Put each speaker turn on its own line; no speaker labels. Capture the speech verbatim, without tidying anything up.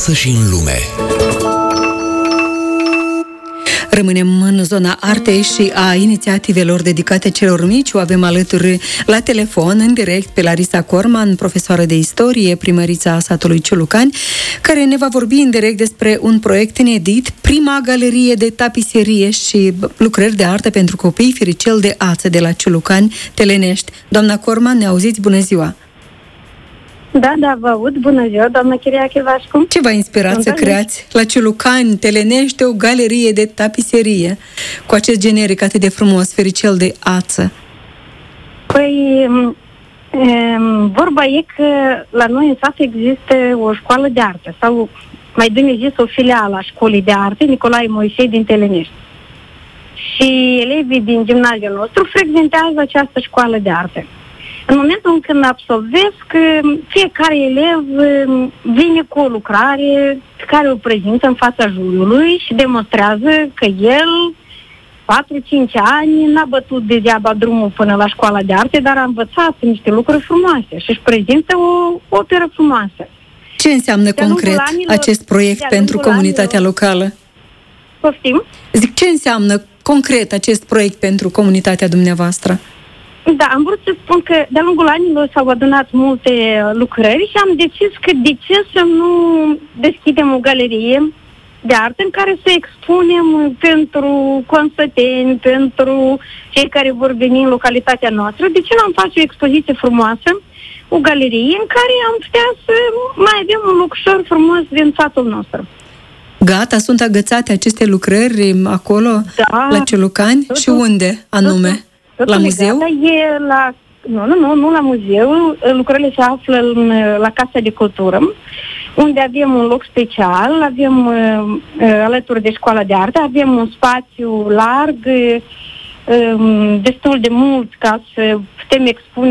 acasă și în lume.
Rămânem în zona artei și a inițiativelor dedicate celor mici. O avem alături la telefon, în direct, pe Larisa Corman, profesoară de istorie, primărița satului Ciulucani, care ne va vorbi în direct despre un proiect inedit, prima galerie de tapiserie și lucrări de artă pentru copii, Firicel de Ață de la Ciulucani, Telenești. Doamna Corman, ne auziți? Bună ziua!
Da, da, vă aud. Bună ziua, doamna Chiriache Vașcu.
Ce v-a inspirat Sunt să aici. creați la Ciulucani, Telenește, o galerie de tapiserie cu acest generic atât de frumos, Firicel de Ață?
Păi, um, vorba e că la noi în sat există o școală de artă, sau mai bine zis o filială a școlii de artă, Nicolae Moisei din Telenești. Și elevii din gimnaziul nostru frecventează această școală de artă. În momentul când absolvesc, fiecare elev vine cu o lucrare pe care o prezintă în fața juriului și demonstrează că el, patru-cinci ani, n-a bătut degeaba drumul până la școala de arte, dar a învățat niște lucruri frumoase și își prezintă o operă frumoasă.
Ce înseamnă de concret anilor, acest proiect pentru comunitatea anilor, locală?
Poftim?
Zic, ce înseamnă concret acest proiect pentru comunitatea dumneavoastră?
Da, am vrut să spun că de-a lungul anilor s-au adunat multe lucrări și am decis că de ce să nu deschidem o galerie de artă în care să expunem pentru consăteni, pentru cei care vor veni în localitatea noastră. De ce nu am face o expoziție frumoasă, o galerie în care am putea să mai avem un lucrășor frumos din satul nostru.
Gata, sunt agățate aceste lucrări acolo, da, la Ciulucani? Totul, și unde anume? Totul.
Totul
la muzeu?
E la, nu, nu, nu, nu la muzeu. Lucrările se află în, la Casa de Cultură, unde avem un loc special, avem uh, alături de școala de artă, avem un spațiu larg, uh, destul de mult ca să putem expune